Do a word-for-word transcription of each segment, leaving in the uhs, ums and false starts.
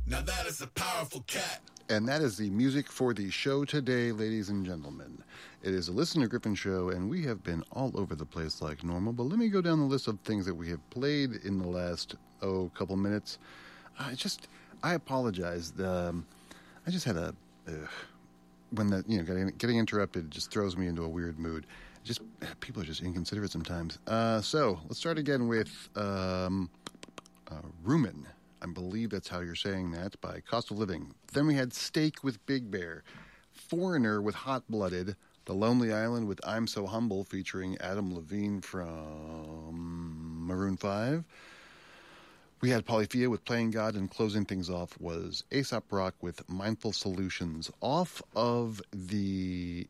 Now that is a powerful cat. And that is the music for the show today, ladies and gentlemen. It is a Listen to Griffin show, and we have been all over the place like normal. But let me go down the list of things that we have played in the last, oh, couple minutes. I just, I apologize. Um, I just had a, uh, when the, you know, getting, getting interrupted just throws me into a weird mood. Just, people are just inconsiderate sometimes. Uh, so, let's start again with um, uh, Rumen. I believe that's how you're saying that, by Cost of Living. Then we had Steak with Big Bear, Foreigner with Hot Blooded, The Lonely Island with I'm So Humble featuring Adam Levine from Maroon five. We had Polyphia with Playing God, and closing things off was Aesop Rock with Mindful Solutions off of the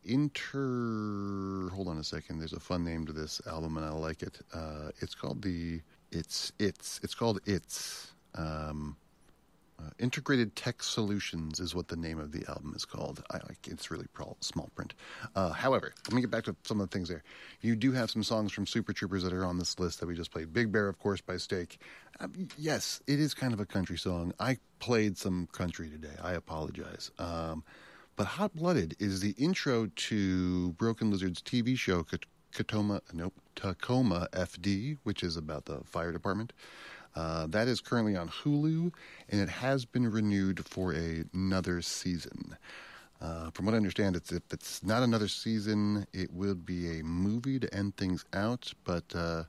Inter... Hold on a second. There's a fun name to this album, and I like it. Uh, it's called the... It's... It's... It's called It's... Um, uh, Integrated Tech Solutions is what the name of the album is called. I like it's really pro- small print. Uh, however, let me get back to some of the things there. You do have some songs from Super Troopers that are on this list that we just played. Big Bear, of course, by Steak. Um, yes, it is kind of a country song. I played some country today. I apologize. Um, but Hot Blooded is the intro to Broken Lizard's T V show, Tacoma, nope, Tacoma F D, which is about the fire department. Uh, that is currently on Hulu, and it has been renewed for a, another season. Uh, from what I understand, it's, if it's not another season, it will be a movie to end things out, but uh,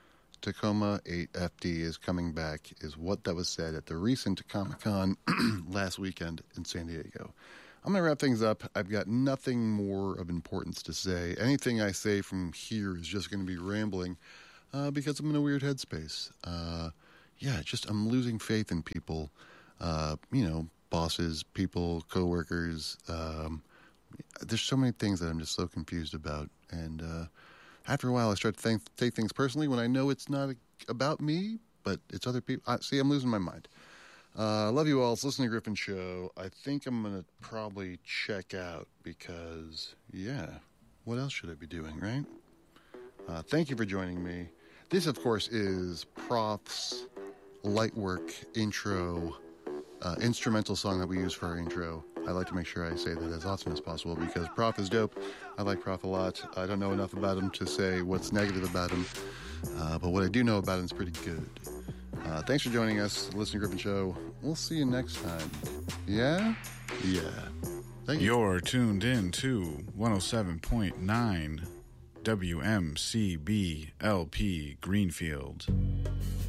Tacoma eight F D is coming back, is what that was said at the recent Comic-Con last weekend in San Diego. I'm going to wrap things up. I've got nothing more of importance to say. Anything I say from here is just going to be rambling uh, because I'm in a weird headspace. Uh, yeah, just I'm losing faith in people, uh, you know, bosses, people, coworkers. Um, there's so many things that I'm just so confused about. And uh, after a while, I start to think, take things personally when I know it's not about me, but it's other people. I, see, I'm losing my mind. I uh, love you all. It's Listen to Griffin Show. I think I'm going to probably check out because, yeah, what else should I be doing, right? Uh, thank you for joining me. This, of course, is Prof's Lightwork intro, uh, instrumental song that we use for our intro. I like to make sure I say that as often as possible because Prof is dope. I like Prof a lot. I don't know enough about him to say what's negative about him, uh, but what I do know about him is pretty good. Uh, thanks for joining us, Listen to Griffin Show. We'll see you next time. Yeah? Yeah. Thank you. You're tuned in to one oh seven point nine W M C B L P Greenfield.